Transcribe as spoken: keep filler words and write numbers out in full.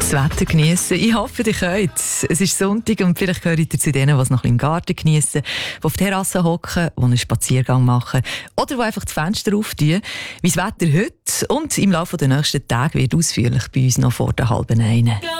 Das Wetter geniessen. Ich hoffe, ihr könnt. Es ist Sonntag und vielleicht gehört ihr zu denen, die es noch im Garten geniessen, die auf der Terrasse hocken, die einen Spaziergang machen oder die einfach die Fenster auftun. Wie das Wetter heute und im Laufe der nächsten Tage wird ausführlich bei uns noch vor der halben einen.